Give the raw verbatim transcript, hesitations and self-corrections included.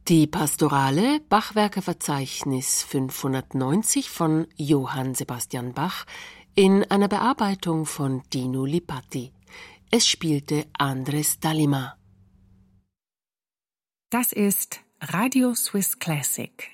Die Pastorale, Bachwerkeverzeichnis fünfhundertneunzig von Johann Sebastian Bach in einer Bearbeitung von Dino Lipatti. Es spielte Andres Dalima. Das ist Radio Swiss Classic.